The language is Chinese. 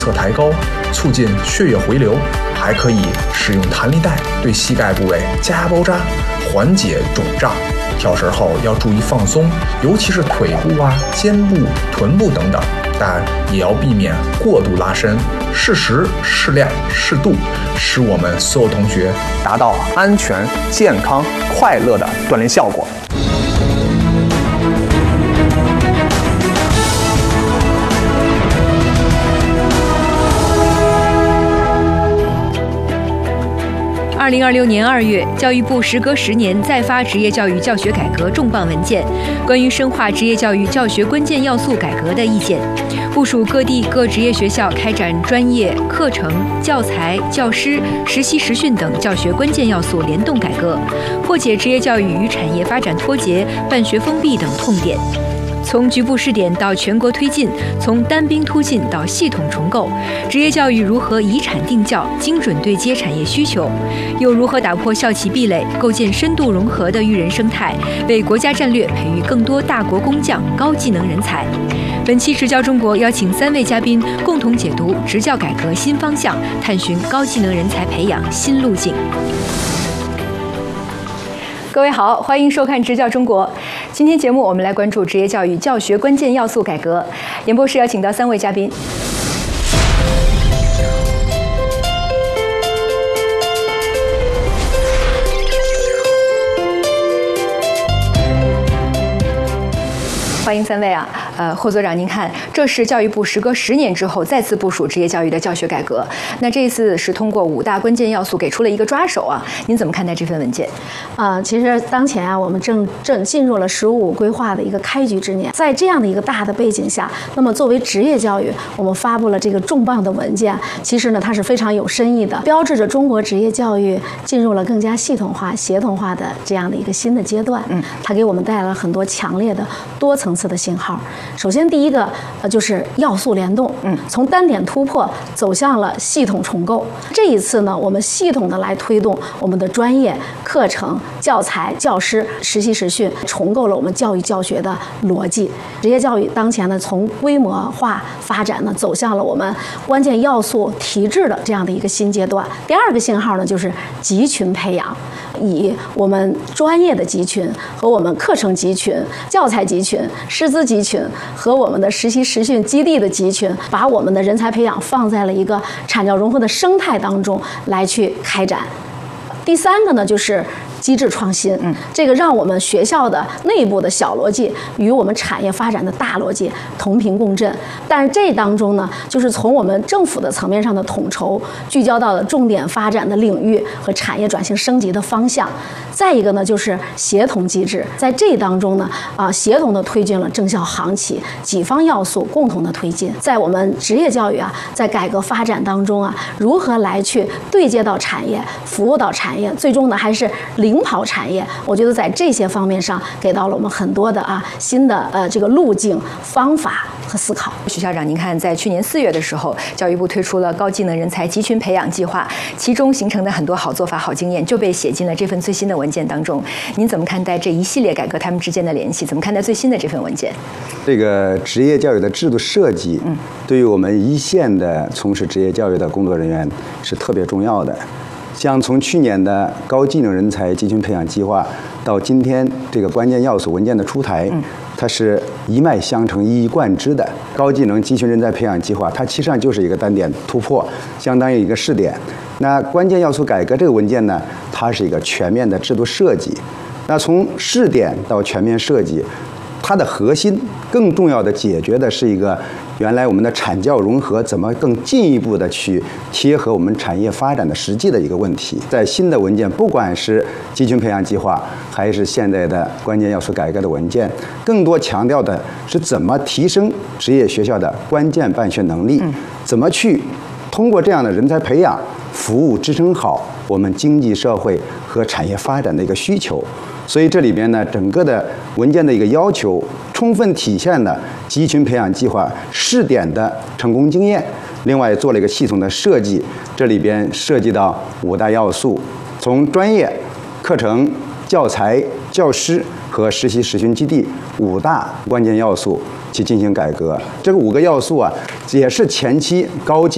侧抬高，促进血液回流，还可以使用弹力带对膝盖部位加压包扎，缓解肿胀。跳绳后要注意放松，尤其是腿部啊、肩部、臀部等等，但也要避免过度拉伸，适时、适量、适度，使我们所有同学达到安全、健康、快乐的锻炼效果。 2026年2月，教育部时隔10年再发职业教育教学改革重磅文件，关于深化职业教育教学关键要素改革的意见，部署各地各职业学校开展专业课程、教材、教师、实习实训等教学关键要素联动改革，破解职业教育与产业发展脱节、办学封闭等痛点。从局部试点到全国推进，从单兵突进到系统重构，职业教育如何以产定教，精准对接产业需求？又如何打破校企壁垒，构建深度融合的育人生态，为国家战略培育更多大国工匠、高技能人才？本期执教中国邀请3位嘉宾共同解读执教改革新方向，探寻高技能人才培养新路径。各位好，欢迎收看《执教中国》。今天节目我们来关注职业教育教学关键要素改革。演播室邀请到3位嘉宾。欢迎3位啊！霍所长，您看，这是教育部时隔10年之后再次部署职业教育的教学改革。那这一次是通过5大关键要素给出了一个抓手啊，您怎么看待这份文件？ 其实当前啊，我们正进入了“15五”规划的一个开局之年，在这样的一个大的背景下，那么作为职业教育，我们发布了这个重磅的文件，其实呢，它是非常有深意的，标志着中国职业教育进入了更加系统化、协同化的这样的一个新的阶段。它给我们带来了很多强烈的多层次的信号。首先，第一个就是要素联动，从单点突破走向了系统重构。这一次呢，我们系统的来推动我们的专业课程、教材、教师、实习实训，重构了我们教育教学的逻辑。职业教育当前呢，从规模化发展呢，走向了我们关键要素提质的这样的一个新阶段。第二个信号呢，就是集群培养，以我们专业的集群和我们课程集群、教材集群、师资集群和我们的实习实训基地的集群，把我们的人才培养放在了一个产教融合的生态当中来去开展。第三个呢，就是机制创新，这个让我们学校的内部的小逻辑与我们产业发展的大逻辑同频共振。但是这当中呢，就是从我们政府的层面上的统筹，聚焦到了重点发展的领域和产业转型升级的方向。再一个呢，就是协同机制，在这当中呢，协同的推进了正校行企几方要素共同的推进。在我们职业教育啊，在改革发展当中啊，如何来去对接到产业，服务到产业，最终呢还是领跑产业。我觉得在这些方面上给到了我们很多的新的这个路径、方法和思考。 徐校长，您看，在去年4月的时候，教育部推出了高技能人才集群培养计划，其中形成的很多好做法、好经验就被写进了这份最新的文件当中。您怎么看待这一系列改革它们之间的联系？怎么看待最新的这份文件？ 这个职业教育的制度设计，对于我们一线的从事职业教育的工作人员是特别重要的。像从去年的高技能人才集群培养计划到今天这个关键要素文件的出台，它是一脉相承、一以贯之的。高技能集群人才培养计划，它其实上就是一个单点突破，相当于一个试点。那关键要素改革这个文件呢，它是一个全面的制度设计。那从试点到全面设计，它的核心更重要的解决的是一个原来我们的产教融合怎么更进一步的去贴合我们产业发展的实际的一个问题。在新的文件，不管是集群培养计划还是现在的关键要素改革的文件，更多强调的是怎么提升职业学校的关键办学能力，怎么去通过这样的人才培养服务支撑好我们经济社会和产业发展的一个需求。所以这里边呢，整个的文件的一个要求，充分体现了集群培养计划试点的成功经验。另外做了一个系统的设计，这里边涉及到5大要素，从专业、课程、教材、教师和实习实训基地5大关键要素去进行改革。这个5个要素啊，也是前期高技